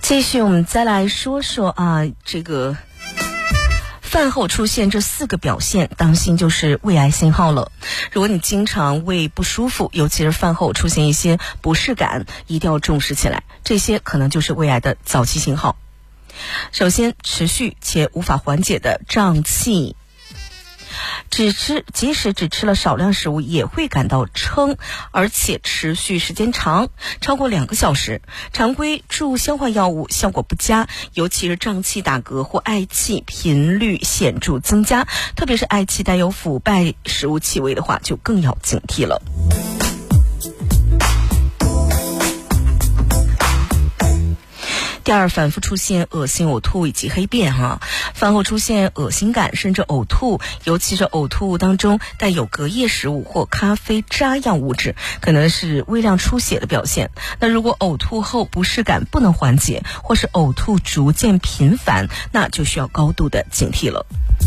继续我们再来说说这个饭后出现这4个表现，当心就是胃癌信号了。如果你经常胃不舒服，尤其是饭后出现一些不适感，一定要重视起来，这些可能就是胃癌的早期信号。首先，持续且无法缓解的胀气，即使只吃了少量食物也会感到撑，而且持续时间长，超过2个小时。常规助消化药物效果不佳，尤其是胀气、打嗝或嗳气频率显著增加，特别是嗳气带有腐败食物气味的话，就更要警惕了。第二，反复出现恶心、呕吐以及黑便饭后出现恶心感甚至呕吐，尤其是呕吐物当中带有隔夜食物或咖啡渣样物质，可能是微量出血的表现。那如果呕吐后不适感不能缓解，或是呕吐逐渐频繁，那就需要高度的警惕了。